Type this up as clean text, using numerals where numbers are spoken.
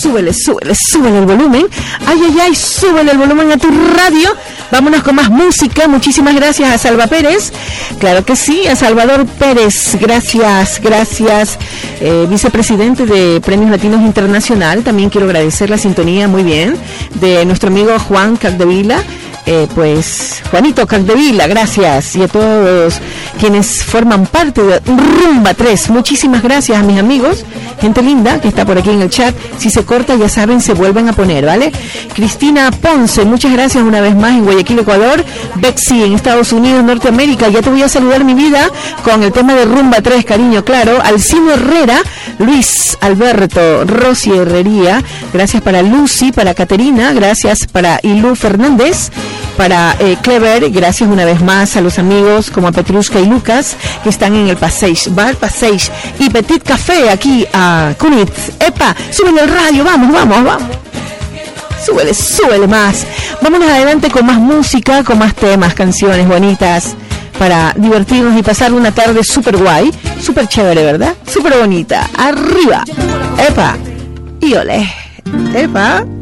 súbele el volumen. Ay, súbele el volumen a tu radio. Vámonos con más música. Muchísimas gracias a Salva Pérez. Claro que sí, a Salvador Pérez. Gracias, vicepresidente de Premios Latinos Internacional. También quiero agradecer la sintonía, muy bien, de nuestro amigo Juan Capdevila. Juanito Capdevila, gracias, y a todos quienes forman parte de Rumba 3, muchísimas gracias a mis amigos, gente linda que está por aquí en el chat. Si se corta, ya saben, se vuelven a poner, ¿vale? Cristina Ponce, muchas gracias una vez más en Guayaquil, Ecuador. Bexy en Estados Unidos, Norteamérica, ya te voy a saludar, mi vida, con el tema de Rumba 3, cariño, claro. Alcino Herrera, Luis Alberto, Rosy Herrería, gracias para Lucy, para Caterina, gracias para Ilú Fernández, para Clever, gracias una vez más a los amigos como a Petrushka y Lucas que están en el Passage, Bar Passage y Petit Café aquí a Kunitz. Epa, súbele el radio, vamos. Súbele más. Vámonos adelante con más música, con más temas, canciones bonitas para divertirnos y pasar una tarde súper guay, súper chévere, ¿verdad? Súper bonita. Arriba. Epa. Y olé. Epa.